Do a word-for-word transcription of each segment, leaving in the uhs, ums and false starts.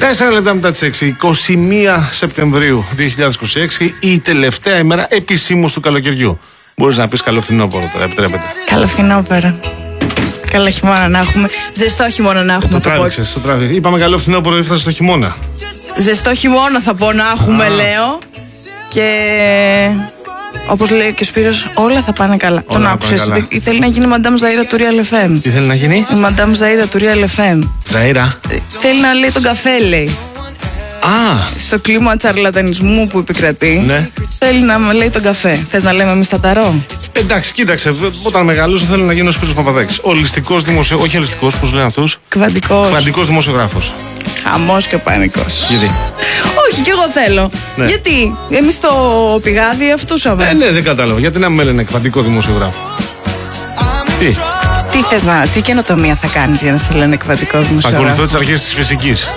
Τέσσερα λεπτά μετά τις έξι, είκοσι μία Σεπτεμβρίου δύο χιλιάδες είκοσι έξι, η τελευταία ημέρα επισήμως του καλοκαιριού. Μπορείς να πεις καλό φθινόπωρο τώρα, επιτρέπετε. Καλό φθινόπωρο. Καλό χειμώνα να έχουμε. Ζεστό χειμώνα να έχουμε. Το τράβηξες, το τράβηξες. Είπαμε καλό φθινόπωρο, έφτασε στο χειμώνα. Ζεστό χειμώνα θα πω να έχουμε, Α. λέω. Και όπως λέει και ο Σπύρος, όλα θα πάνε καλά. Όλα τον άκουσες. Θέλει να γίνει η Μαντάμ Ζαΐρα του Real εφ εμ. Τι θέλει να γίνει? Η Μαντάμ Ζαΐρα του Real εφ εμ. Ζαΐρα. Θέλει να λέει τον καφέ, λέει. Α. Στο κλίμα τσαρλατανισμού που επικρατεί, ναι. θέλει να με λέει τον καφέ. Θες να λέμε εμείς τα ταρό? Εντάξει, κοίταξε. Όταν μεγαλώσω θέλω να γίνω ο Σπύρος Παπαδάκης. Ολιστικός δημοσιογράφος. Όχι ολιστικός, πώς λένε αυτούς. Κβαντικός. Κβαντικός δημοσιογράφος. Χαμός και πανικός. Γιατί? Όχι, κι εγώ θέλω. Ναι. Γιατί εμείς στο πηγάδι αυτούσαμε. Ε, ναι, δεν κατάλαβα. Γιατί να με λένε κβαντικό δημοσιογράφο? Τι? Τι θες να, τι καινοτομία θα κάνεις για να σε λένε κβαντικό δημοσιογράφο? Θα ακολουθώ τις αρχές της φυσικής.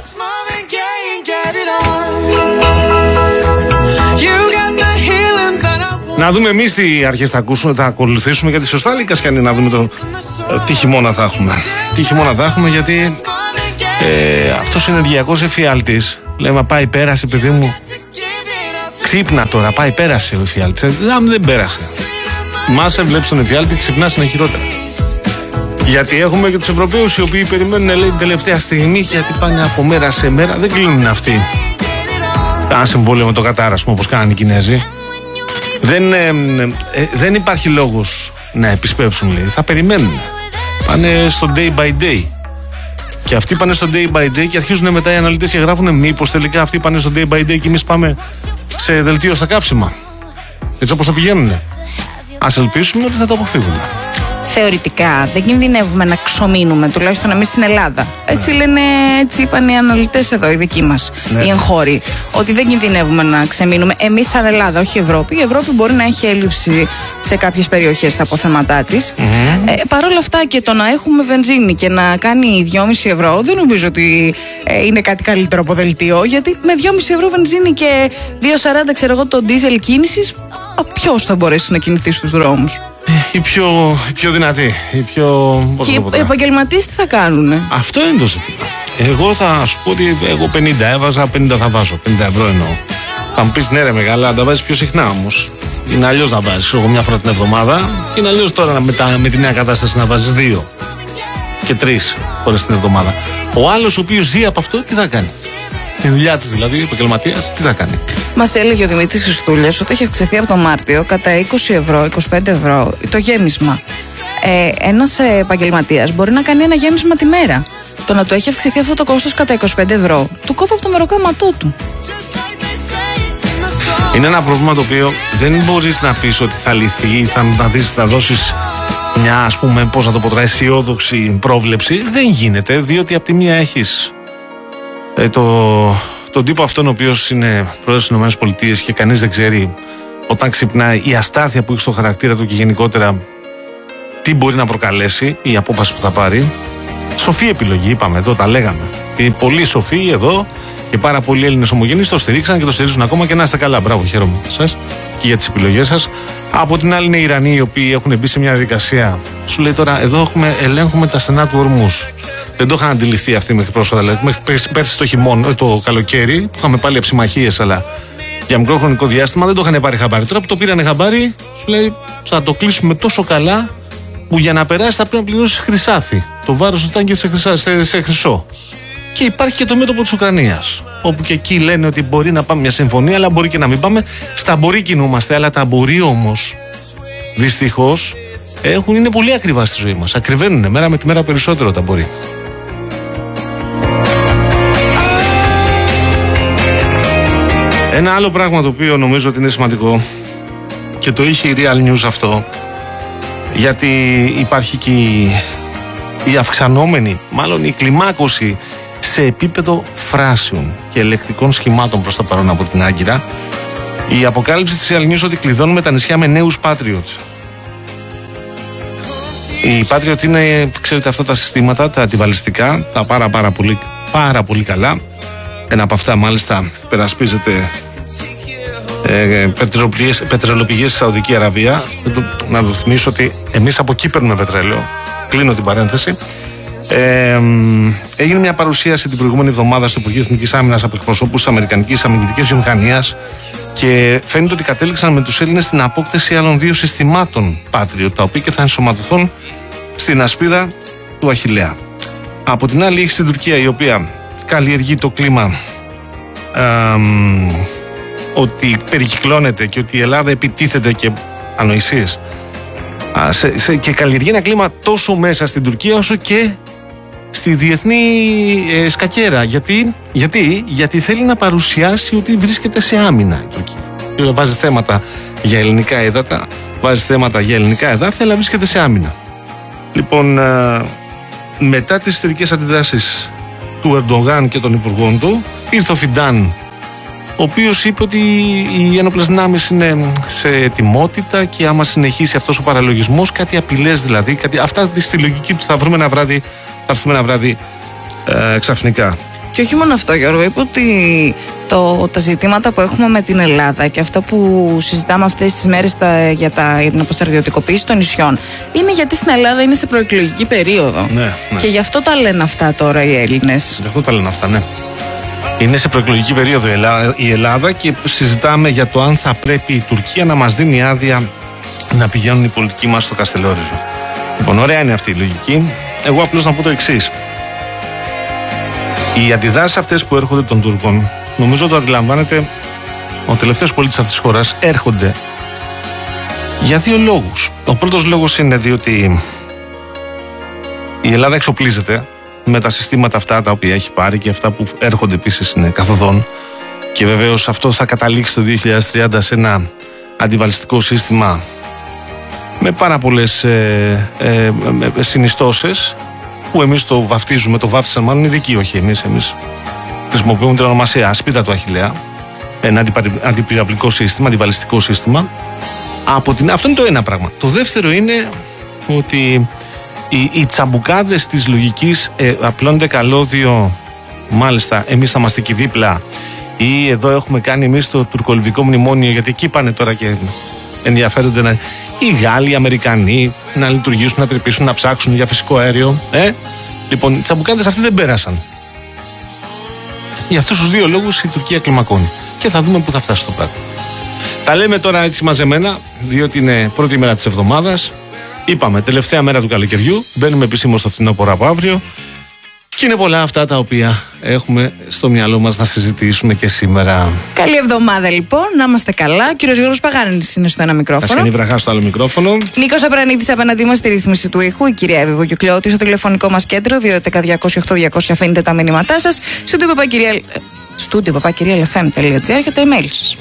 Να δούμε εμείς τι αρχές θα ακούσουμε, θα ακολουθήσουμε, γιατί σωστά λέει Κασιανή, να δούμε το, τι χειμώνα θα έχουμε. Τι χειμώνα θα έχουμε, γιατί ε, αυτός ο ενεργειακός εφιάλτης, λέμε πάει πέρασε παιδί μου, ξύπνα τώρα, πάει πέρασε ο εφιάλτης, ε, δεν πέρασε. Μάσα βλέπεις τον εφιάλτη, ξυπνάς, είναι χειρότερα. Γιατί έχουμε και τους Ευρωπαίους οι οποίοι περιμένουν, λέει, την τελευταία στιγμή, γιατί πάνε από μέρα σε μέρα, δεν κλείνουν αυτοί. Κάνα συμβόλαιο με το Κατάρ, ας πούμε, όπως κάνανε οι Κινέζοι. Δεν, ε, ε, δεν υπάρχει λόγος να επισπεύσουν, λέει. Θα περιμένουν. Πάνε στο day by day. Και αυτοί πάνε στο day by day και αρχίζουν μετά οι αναλυτές και γράφουν μήπως τελικά αυτοί πάνε στο day by day και εμείς πάμε σε δελτίο στα καύσιμα. Έτσι όπως θα πηγαίνουνε. Ας ελπίσουμε ότι θα το αποφύγουμε. Θεωρητικά δεν κινδυνεύουμε να ξομείνουμε, τουλάχιστον εμείς στην Ελλάδα. Έτσι, ναι. λένε, έτσι είπαν οι αναλυτές εδώ, οι δικοί μας, ναι. οι εγχώροι. Ότι δεν κινδυνεύουμε να ξεμείνουμε. Εμείς σαν Ελλάδα, όχι η Ευρώπη. Η Ευρώπη μπορεί να έχει έλλειψη σε κάποιες περιοχές στα αποθέματά της. Mm-hmm. Ε, Παρ' όλα αυτά και το να έχουμε βενζίνη και να κάνει δυόμισι ευρώ, δεν νομίζω ότι ε, είναι κάτι καλύτερο από δελτίο. Γιατί με δυόμισι ευρώ βενζίνη και δύο σαράντα, ξέρω εγώ, το ντίζελ κίνησης, ποιος θα μπορέσει να κινηθεί στους δρόμους? Οι πιο, οι πιο δυνατοί, οι πιο... Και οι επαγγελματίες τι θα κάνουνε? Αυτό είναι το ζήτημα. Εγώ θα σου πω ότι εγώ πενήντα έβαζα, πενήντα θα βάζω, πενήντα ευρώ εννοώ. Θα μου πεις ναι ρε μεγάλα, να τα βάζεις πιο συχνά όμως. Είναι αλλιώς να βάζεις εγώ μια φορά την εβδομάδα, και είναι αλλιώς τώρα με, τα, με τη νέα κατάσταση να βάζεις δύο και τρεις φορές την εβδομάδα. Ο άλλος ο οποίος ζει από αυτό τι θα κάνει? Την δουλειά του δηλαδή, ο επαγγελματίας, τι θα κάνει? Μας έλεγε ο Δημήτρης Χριστούλιας ότι έχει αυξηθεί από τον Μάρτιο κατά είκοσι ευρώ, είκοσι πέντε ευρώ το γέμισμα. Ε, ένας επαγγελματίας μπορεί να κάνει ένα γέμισμα τη μέρα. Το να του έχει αυξηθεί αυτό το κόστος κατά είκοσι πέντε ευρώ, του κόβει από το μεροκάματό του. Είναι ένα πρόβλημα το οποίο δεν μπορείς να πεις ότι θα λυθεί ή θα, θα, δεις, θα δώσεις μια, ας πούμε, πώς να το πω τώρα, αισιόδοξη πρόβλεψη. Δεν γίνεται, διότι από τη μία έχεις ε, το, τον τύπο αυτόν ο οποίος είναι πρόεδρος της ΗΠΑ και κανείς δεν ξέρει όταν ξυπνάει η αστάθεια που έχει στο χαρακτήρα του και γενικότερα τι μπορεί να προκαλέσει η απόφαση που θα πάρει. Σοφή επιλογή, είπαμε εδώ, τα λέγαμε. Οι πολύ σοφοί εδώ και πάρα πολλοί Έλληνες ομογενείς το στηρίξαν και το στηρίζουν ακόμα, και να είστε καλά. Μπράβο, χαίρομαι σας και για τις επιλογές σας. Από την άλλη είναι οι Ιρανοί οι οποίοι έχουν μπει σε μια διαδικασία. Σου λέει τώρα, εδώ έχουμε, ελέγχουμε τα στενά του Ορμούς. Δεν το είχαν αντιληφθεί αυτοί μέχρι πρόσφατα. Δηλαδή, μέχρι πέρσι το χειμώνα, το καλοκαίρι, που είχαμε πάλι αψιμαχίες, αλλά για μικρό χρονικό διάστημα δεν το είχαν πάρει χαμπάρι. Τώρα που το πήρανε χαμπάρι, σου λέει θα το κλείσουμε τόσο καλά που για να περάσει θα πρέπει να πληρώσει χρυσάφι. Το βάρος ήταν και σε, χρυσά, σε, σε χρυσό. Και υπάρχει και το μέτωπο της Ουκρανίας, όπου και εκεί λένε ότι μπορεί να πάμε μια συμφωνία, αλλά μπορεί και να μην πάμε. Στα μπορεί κινούμαστε, αλλά τα μπορεί όμως, δυστυχώς, έχουν, είναι πολύ ακριβά στη ζωή μας. Ακριβένουν μέρα με τη μέρα περισσότερο τα μπορεί. Ένα άλλο πράγμα το οποίο νομίζω ότι είναι σημαντικό και το είχε η Real News αυτό, γιατί υπάρχει και η, η αυξανόμενη, μάλλον η κλιμάκωση σε επίπεδο φράσεων και ελεκτικών σχημάτων προς το παρόν από την Άγκυρα, η αποκάλυψη της Real News ότι κλειδώνουμε τα νησιά με νέους Patriot. Οι Patriot είναι, ξέρετε, αυτά τα συστήματα, τα αντιβαλιστικά, τα πάρα πάρα πολύ, πάρα πολύ καλά. Ένα από αυτά μάλιστα περασπίζεται ε, πετρελοπηγές στη Σαουδική Αραβία. Να το θυμίσω ότι εμείς από εκεί παίρνουμε πετρέλαιο. Κλείνω την παρένθεση. Ε, έγινε μια παρουσίαση την προηγούμενη εβδομάδα στο Υπουργείο Εθνικής Άμυνας από εκπροσώπους της Αμερικανικής Αμυντικής Βιομηχανίας και φαίνεται ότι κατέληξαν με τους Έλληνες στην απόκτηση άλλων δύο συστημάτων Patriot, τα οποία και θα ενσωματωθούν στην ασπίδα του Αχιλλέα. Από την άλλη, έχει στην Τουρκία, η οποία καλλιεργεί το κλίμα ε, ότι περικυκλώνεται και ότι η Ελλάδα επιτίθεται και ανοησίες σε, σε, και καλλιεργεί ένα κλίμα τόσο μέσα στην Τουρκία όσο και στη διεθνή ε, σκακέρα. Γιατί, γιατί, γιατί θέλει να παρουσιάσει ότι βρίσκεται σε άμυνα η Τουρκία. Βάζει θέματα για ελληνικά έδατα, βάζει θέματα για ελληνικά εδάφη, αλλά βρίσκεται σε άμυνα. Λοιπόν, ε, μετά τις ιστορικές αντιδράσεις του Ερντογάν και των υπουργών του, ήρθε ο Φιντάν, ο οποίος είπε ότι οι ένοπλες δυνάμεις είναι σε ετοιμότητα και άμα συνεχίσει αυτός ο παραλογισμός, κάτι απειλές δηλαδή, κάτι, αυτά στη λογική του θα βρούμε ένα βράδυ, θα έρθουμε ένα βράδυ ε, ξαφνικά. Και όχι μόνο αυτό, Γιώργο, είπε ότι το, τα ζητήματα που έχουμε με την Ελλάδα και αυτά που συζητάμε αυτές τις μέρες τα, για, τα, για την αποστρατιωτικοποίηση των νησιών είναι γιατί στην Ελλάδα είναι σε προεκλογική περίοδο. Ναι, ναι. Και γι' αυτό τα λένε αυτά τώρα οι Έλληνες. Γι' αυτό τα λένε αυτά, ναι. Είναι σε προεκλογική περίοδο η Ελλάδα και συζητάμε για το αν θα πρέπει η Τουρκία να μας δίνει άδεια να πηγαίνουν οι πολιτικοί μας στο Καστελόριζο. Λοιπόν, ωραία είναι αυτή η λογική. Εγώ απλώς να πω το εξής. Οι αντιδράσεις αυτές που έρχονται των Τούρκων, νομίζω το αντιλαμβάνεται ο τελευταίος πολίτης αυτής της χώρας, έρχονται για δύο λόγους. Ο πρώτος λόγος είναι διότι η Ελλάδα εξοπλίζεται με τα συστήματα αυτά τα οποία έχει πάρει και αυτά που έρχονται επίσης είναι καθοδόν, και βεβαίως αυτό θα καταλήξει το δύο χιλιάδες τριάντα σε ένα αντιβαλιστικό σύστημα με πάρα πολλές ε, ε, ε, συνιστώσεις που εμείς το βαφτίζουμε, το βάφτισαν μάλλον οι ειδικοί, όχι εμείς, εμείς χρησιμοποιούμε την ονομασία ασπίδα του Αχιλλέα, ένα αντιπυραυλικό σύστημα, αντιβαλιστικό σύστημα. Από την... Αυτό είναι το ένα πράγμα. Το δεύτερο είναι ότι οι, οι τσαμπουκάδες της λογικής ε, απλώνται καλώδιο, μάλιστα εμείς θα είμαστε εκεί δίπλα, ή εδώ έχουμε κάνει εμείς το τουρκολιβικό μνημόνιο, γιατί εκεί πάνε τώρα και ενδιαφέρονται να... οι Γάλλοι, οι Αμερικανοί να λειτουργήσουν, να τρυπήσουν, να ψάξουν για φυσικό αέριο. Ε? Λοιπόν, οι τσαμπουκάδες αυτοί δεν πέρασαν. Για αυτούς τους δύο λόγους η Τουρκία κλιμακώνει. Και θα δούμε πού θα φτάσει το πράγμα. Τα λέμε τώρα έτσι μαζεμένα, διότι είναι πρώτη μέρα της εβδομάδας. Είπαμε, τελευταία μέρα του καλοκαιριού. Μπαίνουμε επισήμως στο φθινόπωρο από αύριο. Και είναι πολλά αυτά τα οποία έχουμε στο μυαλό μας να συζητήσουμε και σήμερα. Καλή εβδομάδα λοιπόν, να είμαστε καλά. Κύριος Γιώργος Παγάνης είναι στο ένα μικρόφωνο. Ασένη Βραχά στο άλλο μικρόφωνο. Νίκος Απρανίτης απέναντί μας στη ρύθμιση του ήχου. Η κυρία Εύη Βογιουκλιώτη στο τηλεφωνικό μας κέντρο δύο έντεκα διακόσια οκτώ διακόσια. Αφήνετε τα μηνύματά σας. Στούντιο παπακυριαλ εφ εμ τελεία τζι άρ και τα email σας.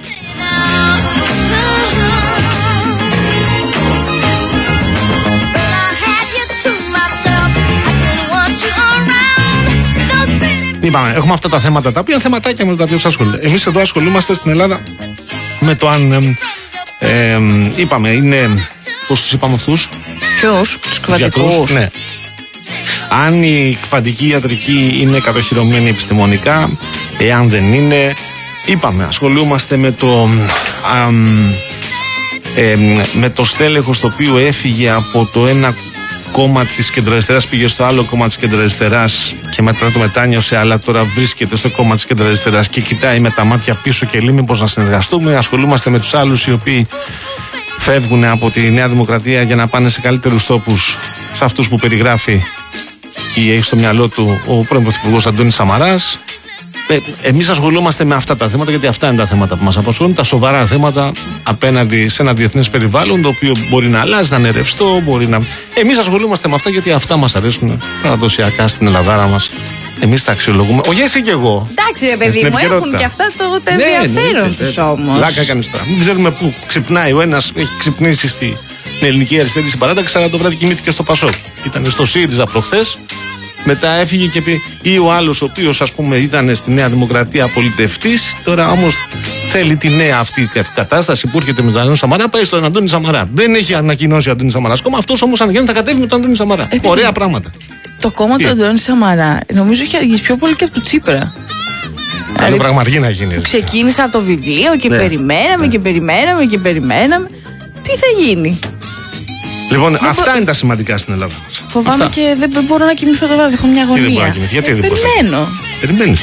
Είπαμε, έχουμε αυτά τα θέματα τα οποία είναι θεματάκια με τα οποία ασχολούνται. Εμείς εδώ ασχολούμαστε στην Ελλάδα με το αν. Ε, ε, είπαμε, είναι. Πώς τους είπαμε αυτούς? Ποιους? Τους κβαντικούς. Ναι. Αν η κβαντική ιατρική είναι κατοχυρωμένη επιστημονικά, εάν δεν είναι. Είπαμε, ασχολούμαστε με το. Α, ε, με το στέλεχος το οποίο έφυγε από το ένα κόμμα της κεντροαριστεράς, πήγε στο άλλο κόμμα της κεντροαριστεράς και μετά το μετάνιωσε, αλλά τώρα βρίσκεται στο κόμμα της κεντροαριστεράς και κοιτάει με τα μάτια πίσω και λέει μήπως να συνεργαστούμε. Ασχολούμαστε με τους άλλους οι οποίοι φεύγουν από τη Νέα Δημοκρατία για να πάνε σε καλύτερους τόπους, σε αυτούς που περιγράφει ή έχει στο μυαλό του ο πρώην Πρωθυπουργός Αντώνης Σαμαράς. Ε, εμείς ασχολούμαστε με αυτά τα θέματα, γιατί αυτά είναι τα θέματα που μας απασχολούν, τα σοβαρά θέματα απέναντι σε ένα διεθνές περιβάλλον το οποίο μπορεί να αλλάζει, να είναι ρευστό, μπορεί να. Εμείς ασχολούμαστε με αυτά γιατί αυτά μας αρέσουν παραδοσιακά στην Ελλαδάρα μας. Εμείς τα αξιολογούμε. Όχι εσύ και εγώ. Εντάξει, ρε παιδί μου, έχουν και αυτά το, το ναι, ενδιαφέρον τους όμως. Λάκα κάνεις τώρα. Μην ξέρουμε πού ξυπνάει ο ένας, έχει ξυπνήσει στην ελληνική αριστερή συμπαράταξη, αλλά το βράδυ κοιμήθηκε στο Πασόκ. Ήταν στο ΣΥΡΙΖΑ προχθές. Μετά έφυγε και πει, ή ο άλλος ο οποίος ας πούμε ήταν στη Νέα Δημοκρατία πολιτευτής, τώρα όμως θέλει τη νέα αυτή κατάσταση που έρχεται με τον Αντώνη Σαμαρά, πάει στον Αντώνη Σαμαρά. Δεν έχει ανακοινώσει ο Αντώνης Σαμαράς κόμμα, αυτός όμως ανακοινώνει θα κατέβει με τον Αντώνη Σαμαρά. Ε, ωραία πράγματα. Το κόμμα του Αντώνη Σαμαρά νομίζω έχει αργήσει πιο πολύ και από του Τσίπρα. Καλό πράγμα αργεί να γίνει. Ξεκίνησα από το βιβλίο και ναι. περιμέναμε ναι. και περιμέναμε και περιμέναμε. Τι θα γίνει? Λοιπόν, δεν αυτά μπο... είναι τα σημαντικά στην Ελλάδα. Φοβάμαι αυτά. Και δεν μπορώ να κοιμηθώ το βράδυ. Έχω μια αγωνία. Δεν μπορώ να κοιμηθώ. Γιατί ε, δεν μπορώ. Περιμένω. Περιμένεις.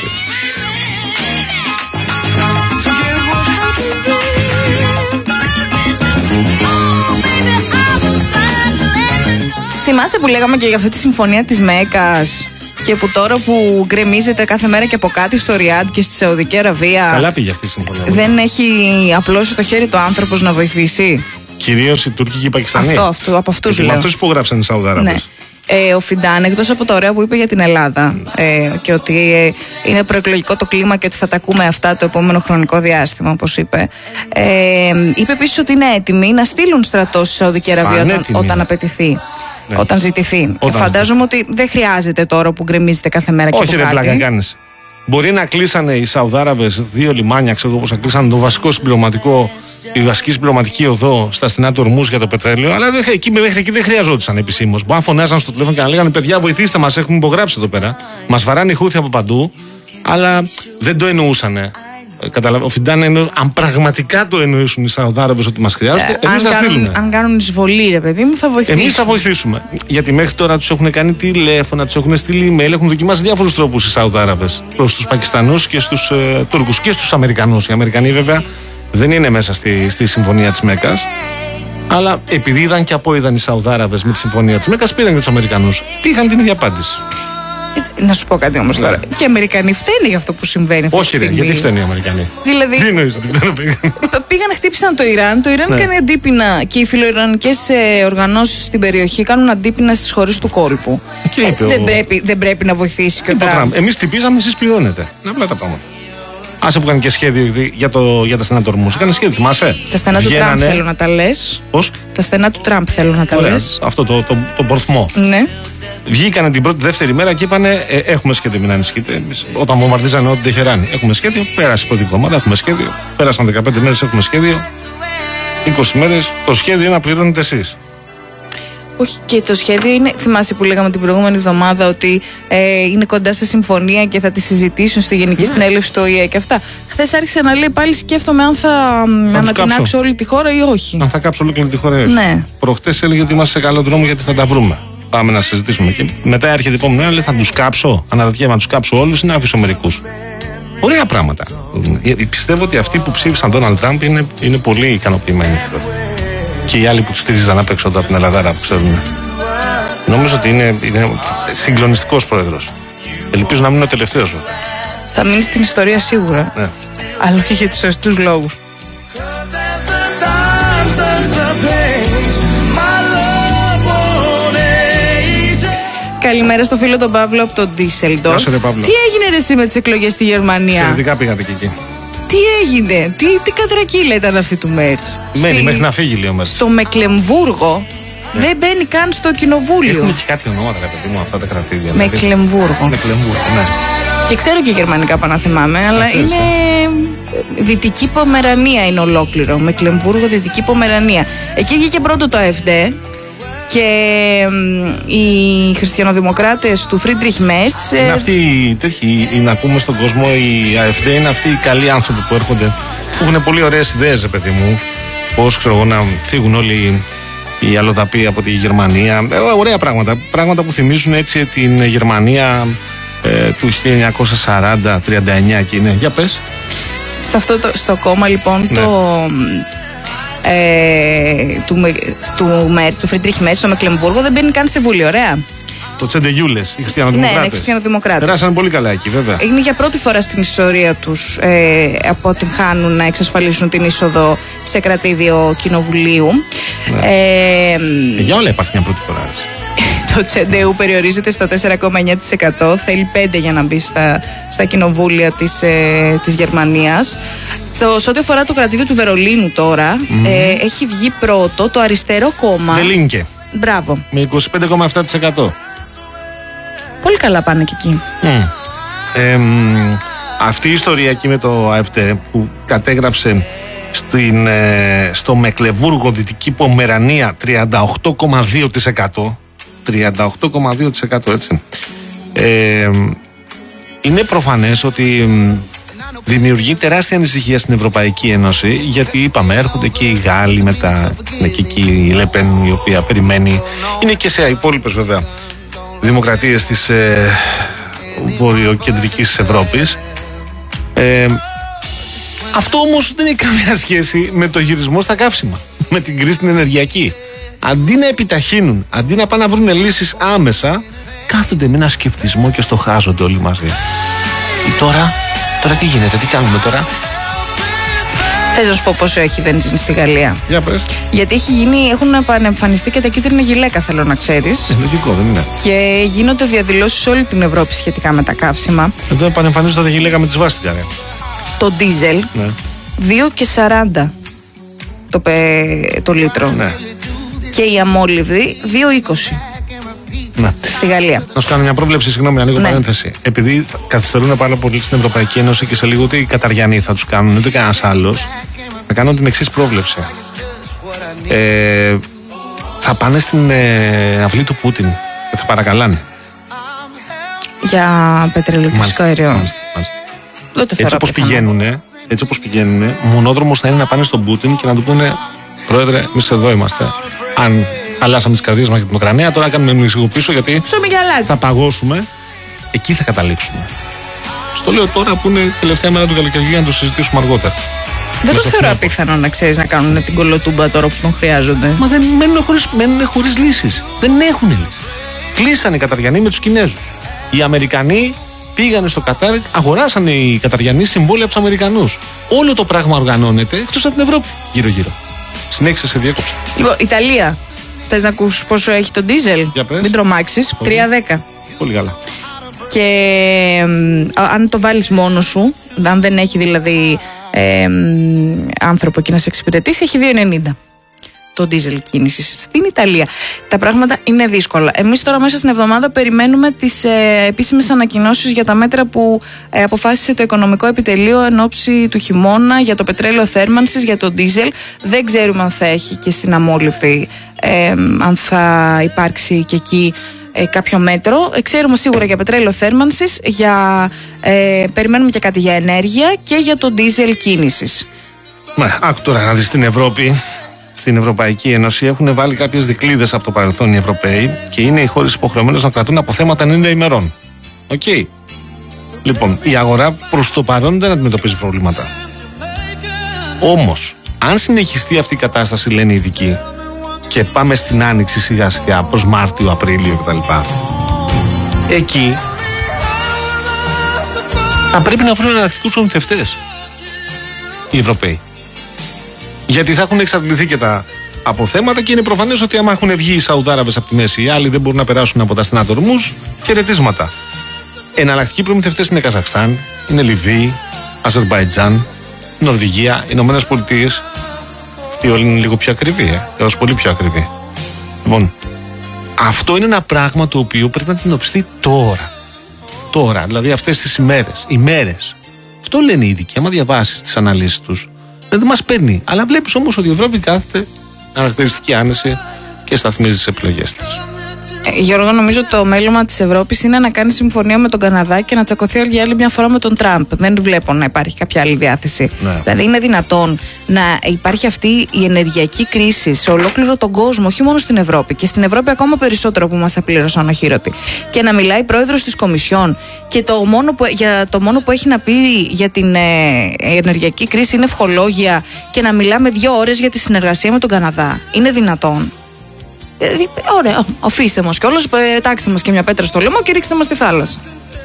Θυμάσαι που λέγαμε και για αυτή τη συμφωνία της Μέκας και που τώρα που γκρεμίζεται κάθε μέρα και από κάτι στο Ριάντ και στη Σαουδική Αραβία. Καλά πήγε αυτή η συμφωνία. Δεν έχει απλώσει το χέρι του άνθρωπος να βοηθήσει. Κυρίως οι Τούρκοι και οι Πακιστανοί. Αυτό, αυτό από αυτούς λέω. Με αυτούς που γράψαν οι Σαουδάραβες. Ναι. Ε, ο Φιντάν, εκτός από το ωραίο που είπε για την Ελλάδα ε, και ότι ε, είναι προεκλογικό το κλίμα και ότι θα τα ακούμε αυτά το επόμενο χρονικό διάστημα, όπως είπε, ε, είπε επίσης ότι είναι έτοιμοι να στείλουν στρατό στη Σαουδική Αραβία όταν, όταν απαιτηθεί. Ναι. Όταν ζητηθεί. Όταν φαντάζομαι ζητηθεί. Ότι δεν χρειάζεται τώρα που γκρεμίζεται κάθε μέρα. Όχι, και ρε πλάκα κάνεις. Μπορεί να κλείσανε οι Σαουδάραβες δύο λιμάνια, ξέρω εγώ πώς θα κλείσανε το βασικό συμπληρωματικό, η βασική συμπληρωματική οδό στα στενά του Ορμούζ για το πετρέλαιο, αλλά εκεί, μέχρι εκεί δεν χρειαζόντουσαν επισήμως. Μπορεί να φωνάζαν στο τηλέφωνο και να λέγανε: παιδιά, βοηθήστε μας, έχουμε υπογράψει εδώ πέρα. Μας βαράνε οι Χούθοι από παντού, αλλά δεν το εννοούσανε. Καταλαβα... Ο Φιντάν εννοεί, αν πραγματικά το εννοήσουν οι Σαουδάραβες ότι μας χρειάζεται, ε, εμείς θα στείλουμε. Αν κάνουν εισβολή, ρε παιδί μου, θα βοηθήσουμε. Εμείς θα βοηθήσουμε. Γιατί μέχρι τώρα τους έχουν κάνει τηλέφωνα, τους έχουν στείλει email, έχουν δοκιμάσει διάφορους τρόπους οι Σαουδάραβες προς τους Πακιστανούς και στους ε, Τούρκους και στους Αμερικανούς. Οι Αμερικανοί βέβαια δεν είναι μέσα στη, στη συμφωνία της Μέκας. Αλλά επειδή είδαν και απόειδαν οι Σαουδάραβες με τη συμφωνία της Μέκας, πήραν και τους Αμερικανούς. Πήγαν την ίδια απάντηση. Να σου πω κάτι όμως τώρα. Και οι Αμερικανοί φταίνουν για αυτό που συμβαίνει. Όχι, ρε, γιατί φταίνουν οι Αμερικανοί. Δηλαδή. Τι εννοείς ότι φταίνουν, πήγαν. Πήγαν, χτύπησαν το Ιράν. Το Ιράν ναι. κάνει αντίπεινα και οι φιλοϊρανικές οργανώσεις στην περιοχή κάνουν αντίπεινα στις χώρες του κόλπου. Και είπε, ε, ο... δεν, πρέπει, δεν πρέπει να βοηθήσει και ο Τραμπ. Εμείς χτυπήσαμε, εσείς πληρώνετε. Είναι απλά τα πράγματα. Άσε που έκανε και σχέδιο για, το, για τα στενά του Ορμούζ. Έκανε σχέδιο, θυμάσαι. Τα στενά Βγαίνανε... του Τραμπ θέλω να τα λες. Πώς? Τα στενά του Τραμπ θέλω να τα λες. Αυτό το, το, το πορθμό. Ναι. Βγήκανε την πρώτη, δεύτερη μέρα και είπανε: ε, έχουμε σχέδιο, μην ανησυχείτε. Όταν βομβαρδίζανε ό,τι Τεχεράνη. Έχουμε σχέδιο. Πέρασε η πρώτη εβδομάδα, έχουμε σχέδιο. Πέρασαν δεκαπέντε μέρες, έχουμε σχέδιο. είκοσι μέρες. Το σχέδιο είναι να πληρώνετε εσείς. Όχι, και το σχέδιο είναι. Θυμάσαι που λέγαμε την προηγούμενη εβδομάδα ότι ε, είναι κοντά σε συμφωνία και θα τη συζητήσουν στη Γενική ναι. Συνέλευση του Ο Η Ε και αυτά. Χθες άρχισε να λέει πάλι σκέφτομαι αν θα, θα ανατινάξω όλη τη χώρα ή όχι. Αν θα κάψω όλη τη χώρα ή όχι. Ναι. Προχτές έλεγε ότι είμαστε σε καλό δρόμο γιατί θα τα βρούμε. Πάμε να συζητήσουμε. Και μετά έρχεται η επόμενη μέρα, λέει θα τους κάψω. Αναρωτιέμαι να τους κάψω όλους ή να αφήσω μερικούς. Ωραία πράγματα. Πιστεύω ότι αυτοί που ψήφισαν τον Ντόναλντ Τραμπ είναι, είναι πολύ ικανοποιημένοι. Και οι άλλοι που τους στήριζαν απ' έξω από την Ελλάδα που ξέρουν. Νομίζω ότι είναι, είναι συγκλονιστικός πρόεδρος. Ελπίζω να μην είναι ο τελευταίος. Θα μείνει στην ιστορία σίγουρα. Ναι. Αλλά όχι για τους σωστούς λόγους. Καλημέρα στο φίλο τον Παύλο από τον Ντίσσελντορφ. Τι έγινε ρε εσύ με τις εκλογές στη Γερμανία? Εξαιρετικά πήγατε και εκεί. Τι έγινε, τι, τι κατρακύλα ήταν αυτή του Μέρτς? Μένει στη... μέχρι να φύγει λέει ο Μέρτς. Στο Μεκλεμβούργο ναι. Δεν μπαίνει καν στο κοινοβούλιο. Έχουν και κάτι ονόματα ρε παιδί μου αυτά τα κρατήδια. Μεκλεμβούργο. Μεκλεμβούργο, ναι. Και ξέρω και γερμανικά πάνω να θυμάμαι, αλλά Αυτές, είναι ε. Δυτική Πομερανία είναι ολόκληρο. Μεκλεμβούργο, Δυτική Πομερανία. Εκεί βγήκε πρώτο το ΑΕΦΔ. Και οι χριστιανοδημοκράτες του Φρίντριχ Μέρτς. Είναι αυτοί οι τέτοιοι, να πούμε στον κόσμο, η ΑΕΦΔ είναι αυτοί οι καλοί άνθρωποι που έρχονται, που έχουν πολύ ωραίες ιδέες, παιδί μου. Πώς ξέρω εγώ να φύγουν όλοι οι αλλοδαποί από τη Γερμανία. Ε, ωραία πράγματα. Πράγματα που θυμίζουν έτσι την Γερμανία ε, του χίλια εννιακόσια σαράντα τριάντα εννιά εκείνη. Για πες. Σε αυτό το, στο κόμμα λοιπόν ναι. το. Ε, του, του, Μέρτς, του Φρίντριχ Μέρτς στο Μεκλεμβούργο δεν μπαίνει καν στη Βουλή, ωραία. Το Τσεντεγιούλες, οι χριστιανοδημοκράτες. Ναι, είναι χριστιανοδημοκράτες. Περάσαν πολύ καλά εκεί, βέβαια. Είναι για πρώτη φορά στην ιστορία τους ε, αποτυγχάνουν να εξασφαλίσουν την είσοδο σε κρατήδιο κοινοβουλίου. Ναι. Ε, ε, για όλα υπάρχει μια πρώτη φορά. Το Τσεντεού περιορίζεται στο τέσσερα κόμμα εννιά τοις εκατό, θέλει πέντε για να μπει στα, στα κοινοβούλια της, ε, της Γερμανίας. Στο, σε ό,τι αφορά το κρατήδιο του Βερολίνου τώρα, mm. ε, έχει βγει πρώτο το αριστερό κόμμα. Δελίνκε. Μπράβο. Με είκοσι πέντε κόμμα επτά τοις εκατό. Πολύ καλά πάνε και εκεί. Mm. Ε, αυτή η ιστορία εκεί με το ΑΕΦΔ που κατέγραψε στην, ε, στο Μεκλεμβούργο, Δυτική Πομερανία, τριάντα οκτώ κόμμα δύο τοις εκατό. τριάντα οκτώ κόμμα δύο τοις εκατό, έτσι. Ε, είναι προφανές ότι δημιουργεί τεράστια ανησυχία στην Ευρωπαϊκή Ένωση, γιατί είπαμε, έρχονται και οι Γάλλοι μετά, είναι και εκεί η Λεπέν η οποία περιμένει, είναι και σε υπόλοιπες βέβαια δημοκρατίες της ε, βορειοκεντρικής Ευρώπης. Ε, αυτό όμως δεν έχει καμία σχέση με το γυρισμό στα καύσιμα, με την κρίση την ενεργειακή. Αντί να επιταχύνουν, αντί να πάνε να βρουν λύσεις άμεσα, κάθονται με ένα σκεπτισμό και στοχάζονται όλοι μαζί. Και τώρα, τώρα τι γίνεται, τι κάνουμε τώρα? Θες να σου πω πόσο έχει βενζίνη στη Γαλλία? Για πες. Γιατί έχει γίνει, έχουν επανεμφανιστεί και τα κίτρινα γυλαίκα, θέλω να ξέρεις. Ε, λογικό, δεν είναι? Και γίνονται διαδηλώσεις σε όλη την Ευρώπη σχετικά με τα καύσιμα. Εδώ επανεμφανίζονται τα γυλαίκα με τη σβάστηκα, ρε. Το ντίζελ, ναι. δύο και σαράντα το, το λίτρο. Ναι. Και η αμόλυβδη δύο είκοσι. Ναι. Στη Γαλλία. Να σου κάνω μια πρόβλεψη, συγγνώμη, ανοίγω ναι. παρένθεση. Επειδή καθυστερούν πάρα πολύ στην Ευρωπαϊκή Ένωση και σε λίγο ούτε οι Καταριανοί θα τους κάνουν, ούτε κανένα άλλο, θα κάνω την εξής πρόβλεψη. Ε, θα πάνε στην ε, αυλή του Πούτιν και θα παρακαλάνε. Για πετρέλαιο και φυσικό αέριο. Μάλιστα, μάλιστα. Έτσι όπως πηγαίνουνε, έτσι όπως πηγαίνουνε, μονόδρομος θα είναι να πάνε στον Πούτιν και να του πούνε: Πρόεδρε, εμείς εδώ είμαστε. Αν χαλάσαμε τις καρδιές μας για την Ουκρανία, τώρα κάνουμε μισηγό πίσω γιατί θα παγώσουμε. Εκεί θα καταλήξουμε. Στο λέω τώρα που είναι η τελευταία μέρα του καλοκαιριού να το συζητήσουμε αργότερα. Δεν το θεωρώ απίθανο να ξέρεις να κάνουν την κολοτούμπα τώρα που τον χρειάζονται. Μα δεν μένουν χωρίς, μένουν χωρίς λύσεις. Δεν έχουν λύσεις. Κλείσανε οι Καταριανοί με τους Κινέζους. Οι Αμερικανοί πήγανε στο Κατάρ, αγοράσανε οι Καταριανοί συμβόλαια από τους Αμερικανούς. Όλο το πράγμα οργανώνεται εκτός από την Ευρώπη γύρω-γύρω. Συνέχισε, σε διέκοψα. Λοιπόν, Ιταλία. Θες να ακούσεις πόσο έχει το ντίζελ? Μην τρομάξεις. τρία δέκα. Πολύ καλά. Και ε, αν το βάλεις μόνος σου, αν δεν έχει δηλαδή ε, άνθρωπο εκεί να σε εξυπηρετήσει, έχει δύο ενενήντα το ντίζελ κίνησης. Στην Ιταλία τα πράγματα είναι δύσκολα. Εμείς τώρα μέσα στην εβδομάδα περιμένουμε τις ε, επίσημες ανακοινώσεις για τα μέτρα που ε, αποφάσισε το Οικονομικό Επιτελείο εν ώψη του χειμώνα για το πετρέλαιο θέρμανσης, για το ντίζελ. Δεν ξέρουμε αν θα έχει και στην αμόλυβδη, ε, αν θα υπάρξει και εκεί ε, κάποιο μέτρο. Ε, ξέρουμε σίγουρα για πετρέλαιο θέρμανσης, για, ε, περιμένουμε και κάτι για ενέργεια και για το ντίζελ κίνησης. Ναι, άκου τώρα να δεις στην Ευρώπη. Στην Ευρωπαϊκή Ένωση έχουν βάλει κάποιες δικλείδες από το παρελθόν οι Ευρωπαίοι και είναι οι χώρες υποχρεωμένες να κρατούν αποθέματα ενενήντα ημερών. Οκ. Okay. Λοιπόν, η αγορά προς το παρόν δεν αντιμετωπίζει προβλήματα. Όμως, αν συνεχιστεί αυτή η κατάσταση, λένε οι ειδικοί, και πάμε στην άνοιξη σιγά σιγά προς Μάρτιο, Απρίλιο κτλ., εκεί θα πρέπει να βρουν εναλλακτικούς προμηθευτές οι Ευρωπαίοι. Γιατί θα έχουν εξαντληθεί και τα αποθέματα και είναι προφανές ότι άμα έχουν βγει οι Σαουδάραβες από τη μέση, οι άλλοι δεν μπορούν να περάσουν από τα στενά του Ορμούζ, χαιρετίσματα. Εναλλακτικοί προμηθευτές είναι Καζαχστάν, είναι Λιβύη, Αζερμπαϊτζάν, Νορβηγία, Ηνωμένες Πολιτείες. Αυτοί όλοι είναι λίγο πιο ακριβοί, ε, έως πολύ πιο ακριβοί. Λοιπόν, αυτό είναι ένα πράγμα το οποίο πρέπει να αντιμετωπιστεί τώρα. Τώρα, δηλαδή αυτές τις ημέρες, ημέρες. Αυτό λένε οι ειδικοί, άμα διαβάσεις τις αναλύσεις τους. Δεν μας παίρνει. Αλλά βλέπεις όμως ότι η Ευρώπη κάθεται χαρακτηριστική άνεση και σταθμίζει τις επιλογές της. Ε, Γιώργο, νομίζω το μέλημα της Ευρώπης είναι να κάνει συμφωνία με τον Καναδά και να τσακωθεί για άλλη μια φορά με τον Τραμπ. Δεν βλέπω να υπάρχει κάποια άλλη διάθεση. Ναι. Δηλαδή, είναι δυνατόν να υπάρχει αυτή η ενεργειακή κρίση σε ολόκληρο τον κόσμο, όχι μόνο στην Ευρώπη, και στην Ευρώπη ακόμα περισσότερο που είμαστε πλήρως ανοχήρωτοι. Και να μιλάει πρόεδρος της Κομισιόν και το μόνο που, για το μόνο που έχει να πει για την ε, ενεργειακή κρίση είναι ευχολόγια και να μιλάμε δύο ώρες για τη συνεργασία με τον Καναδά. Είναι δυνατόν? Ωραία, αφήστε μας κιόλας, πετάξτε μας και μια πέτρα στο λαιμό και ρίξτε μας στη θάλασσα.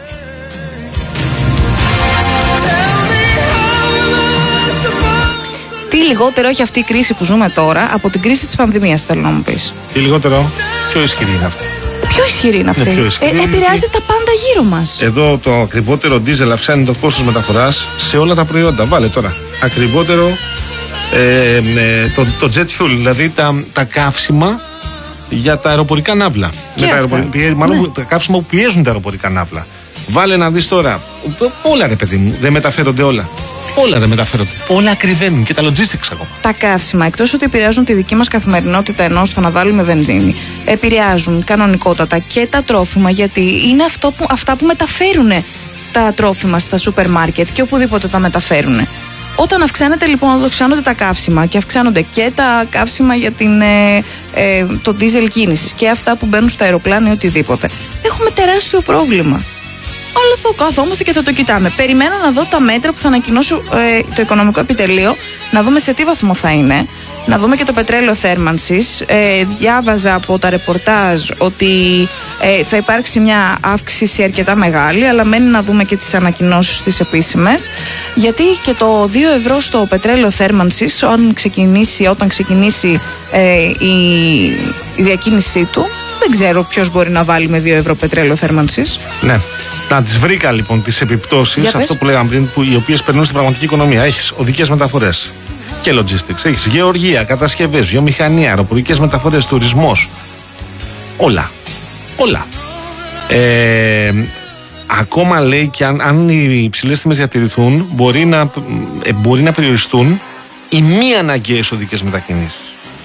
Τι λιγότερο έχει αυτή η κρίση που ζούμε τώρα από την κρίση της πανδημίας, θέλω να μου πεις? Τι λιγότερο, πιο ισχυρή είναι αυτή. Πιο ισχυρή είναι αυτή. Είναι ισχυρή. Ε, επηρεάζει τα πάντα γύρω μας. Εδώ το ακριβότερο ντίζελ αυξάνει το κόστος μεταφοράς σε όλα τα προϊόντα. Βάλε τώρα. Ακριβότερο ε, ε, το, το jet fuel, δηλαδή τα, τα καύσιμα για τα αεροπορικά ναύλα. Και τα αεροπορικά, μάλλον ναι. Τα καύσιμα που πιέζουν τα αεροπορικά ναύλα. Βάλε να δεις τώρα. Όλα, ρε παιδί μου, δεν μεταφέρονται όλα. Όλα δεν μεταφέρονται. Όλα ακριβένουν και τα logistics ακόμα. Τα καύσιμα, εκτός ότι επηρεάζουν τη δική μας καθημερινότητα, ενώ στο να βάλουμε βενζίνη, επηρεάζουν κανονικότατα και τα τρόφιμα, γιατί είναι αυτό που, αυτά που μεταφέρουν τα τρόφιμα στα σούπερ μάρκετ και οπουδήποτε τα μεταφέρουν. Όταν αυξάνεται λοιπόν, αυξάνονται τα καύσιμα και αυξάνονται και τα καύσιμα για την, ε, ε, το ντίζελ κίνησης και αυτά που μπαίνουν στα αεροπλάνα ή οτιδήποτε, έχουμε τεράστιο πρόβλημα. Αλλά θα καθόμαστε και θα το κοιτάμε. Περιμένω να δω τα μέτρα που θα ανακοινώσει ε, το Οικονομικό Επιτελείο, να δούμε σε τι βαθμό θα είναι, να δούμε και το πετρέλαιο θέρμανσης. Ε, διάβαζα από τα ρεπορτάζ ότι ε, θα υπάρξει μια αύξηση αρκετά μεγάλη, αλλά μένει να δούμε και τις ανακοινώσεις τις επίσημες. Γιατί και το δύο ευρώ στο πετρέλαιο θέρμανσης, όταν ξεκινήσει, όταν ξεκινήσει ε, η, η διακίνησή του, δεν ξέρω ποιος μπορεί να βάλει με δύο ευρώ πετρέλαιο θέρμανσης. Ναι. Να τις βρήκα λοιπόν τις επιπτώσεις, αυτό που λέγαμε πριν, που, οι οποίες περνούν στην πραγματική οικονομία. Έχεις οδικές μεταφορές και logistics. Έχεις γεωργία, κατασκευές, βιομηχανία, αεροπορικές μεταφορές, τουρισμός. Όλα. Όλα. Ε, ακόμα λέει και αν, αν οι υψηλές τιμές διατηρηθούν, μπορεί να, ε, μπορεί να περιοριστούν οι μη αναγκαίες οδικές μετακινήσεις.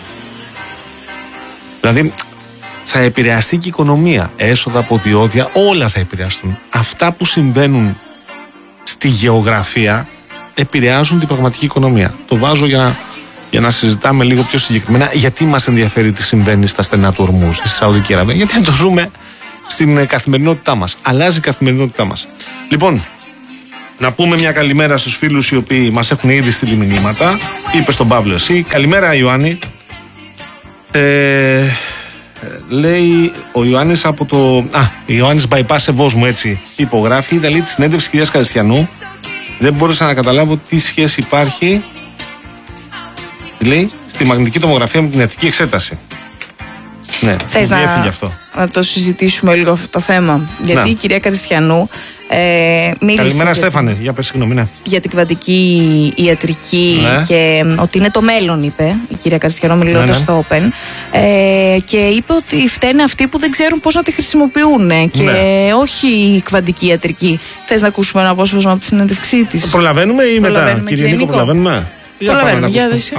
Δηλαδή, θα επηρεαστεί και η οικονομία. Έσοδα από διόδια, όλα θα επηρεαστούν. Αυτά που συμβαίνουν στη γεωγραφία επηρεάζουν την πραγματική οικονομία. Το βάζω για να, για να συζητάμε λίγο πιο συγκεκριμένα γιατί μας ενδιαφέρει τι συμβαίνει στα στενά του Ορμούζ, στη Σαουδική Αραβία. Γιατί το ζούμε στην καθημερινότητά μας. Αλλάζει η καθημερινότητά μας. Λοιπόν, να πούμε μια καλημέρα στους φίλους οι οποίοι μας έχουν ήδη στείλει μηνύματα. Είπε στον Παύλο εσύ. Καλημέρα Ιωάννη. Ε... Λέει ο Ιωάννης από το. Α, Ιωάννης Bypass Σεβόσμου, έτσι υπογράφει. Είδα λέει τη συνέντευξη της κυρίας Καριστιανού. Δεν μπόρεσα να καταλάβω τι σχέση υπάρχει, λέει, στη μαγνητική τομογραφία με την ιατρική εξέταση. Ναι, θες να, αυτό. να το συζητήσουμε λίγο αυτό το θέμα. Γιατί να. η κυρία Καριστιανού ε, μίλησε. Καλημέρα, Στέφανε. Για πες, συγγνώμη, ναι. Για την κβαντική ιατρική ναι. και ότι είναι το μέλλον, είπε η κυρία Καριστιανού, μιλώντας ναι, ναι. στο Open. Ε, και είπε ότι φταίνε αυτοί που δεν ξέρουν πώς να τη χρησιμοποιούν και ναι. όχι η κβαντική ιατρική. Θες να ακούσουμε ένα απόσπασμα από τη συνέντευξή της? Προλαβαίνουμε ή μετά, κύριε Νίκο, προλαβαίνουμε? Προλαβαίνουμε, για δεις.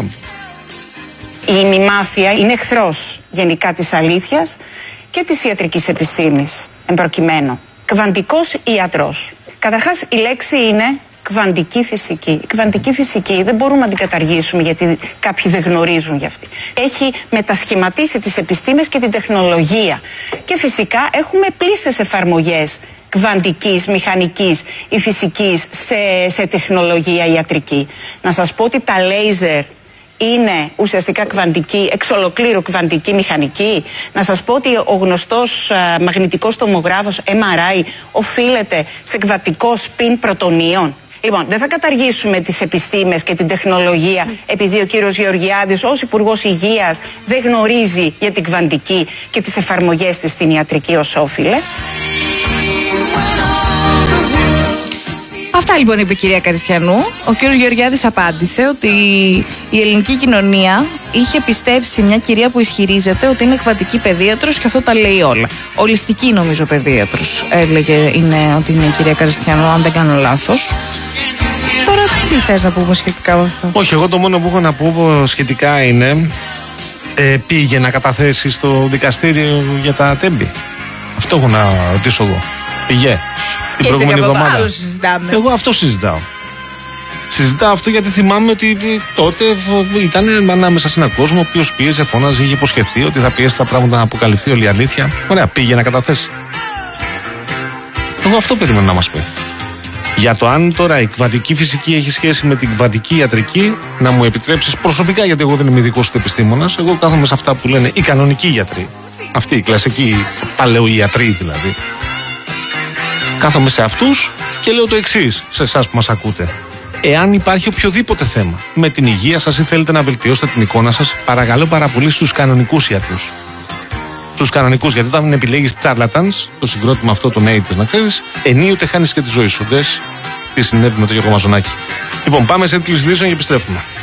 Η ημιμάθεια είναι εχθρός γενικά της αλήθειας και της ιατρικής επιστήμης, εν προκειμένου. Κβαντικός ιατρός. Καταρχάς η λέξη είναι κβαντική φυσική. Η κβαντική φυσική δεν μπορούμε να την καταργήσουμε γιατί κάποιοι δεν γνωρίζουν γι' αυτή. Έχει μετασχηματίσει τις επιστήμες και την τεχνολογία. Και φυσικά έχουμε πλήστες εφαρμογές κβαντικής, μηχανικής ή φυσικής σε, σε τεχνολογία ιατρική. Να σας πω ότι τα λέιζερ είναι ουσιαστικά κβαντική, εξ ολοκλήρου κβαντική μηχανική. Να σας πω ότι ο γνωστός α, μαγνητικός τομογράφος εμ αρ άι οφείλεται σε κβαντικό σπιν πρωτονίων. Λοιπόν, δεν θα καταργήσουμε τις επιστήμες και την τεχνολογία επειδή ο κύριος Γεωργιάδης ως Υπουργός Υγείας δεν γνωρίζει για την κβαντική και τις εφαρμογές της στην ιατρική ως όφιλε. Αυτά λοιπόν είπε η κυρία Καριστιανού. Ο κύριος Γεωργιάδης απάντησε ότι η ελληνική κοινωνία είχε πιστέψει μια κυρία που ισχυρίζεται ότι είναι κβαντική παιδίατρος και αυτό τα λέει όλα. Ολιστική νομίζω παιδίατρος έλεγε είναι, ότι είναι η κυρία Καριστιανού, αν δεν κάνω λάθος. Τώρα τι θες να πούμε σχετικά με αυτό? Όχι, εγώ το μόνο που έχω να πω σχετικά είναι ε, πήγε να καταθέσει στο δικαστήριο για τα τέμπη. Αυτό έχω να ρωτήσω εγώ. Πήγε. Την προηγούμενη εβδομάδα. Άλλο συζητάμε. Εγώ αυτό συζητάω. Συζητάω αυτό γιατί θυμάμαι ότι τότε ήταν ανάμεσα σε έναν κόσμο ο οποίος πίεζε, φώναζε, είχε υποσχεθεί ότι θα πιέσει τα πράγματα να αποκαλυφθεί όλη η αλήθεια. Ωραία, πήγε να καταθέσει. Εγώ αυτό περίμενα να μας πει. Για το αν τώρα η κβαντική φυσική έχει σχέση με την κβαντική ιατρική, να μου επιτρέψεις προσωπικά, γιατί εγώ δεν είμαι ειδικός ούτε επιστήμονας, εγώ κάθομαι σε αυτά που λένε οι κανονικοί γιατροί. Αυτοί οι κλασικοί παλαιοιατροί δηλαδή. Κάθομαι σε αυτούς και λέω το εξής σε εσάς που μας ακούτε. Εάν υπάρχει οποιοδήποτε θέμα με την υγεία σας ή θέλετε να βελτιώσετε την εικόνα σας, παρακαλώ πάρα πολύ στους κανονικούς ιατρούς. Στους κανονικούς, γιατί όταν επιλέγεις charlatans, το συγκρότημα αυτό των ογδόντα, να ξέρεις, ενίοτε χάνεις και τη ζωή σου. Δες τι συνέβη με τον Γιώργο Μαζονάκη. Λοιπόν, πάμε σε τίτλους ειδήσεων και επιστρέφουμε.